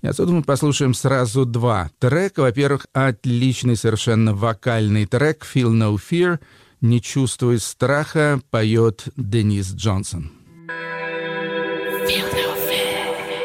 И отсюда мы послушаем сразу два трека. Во-первых, отличный совершенно вокальный трек «Feel No Fear», «Не чувствуй страха», поет Денис Джонсон. Feel no